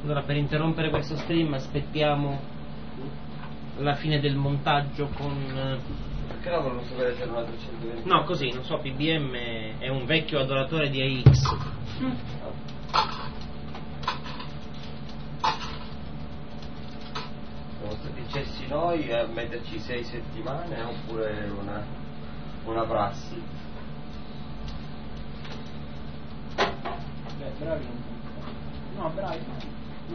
Allora, per interrompere questo stream aspettiamo la fine del montaggio con... Perché no, volevo sapere se era una 320? No, così, non so, PBM è un vecchio adoratore di AX. Siamo stati cessi noi a metterci 6 settimane oppure una prassi? Beh, bravi. No, bravi.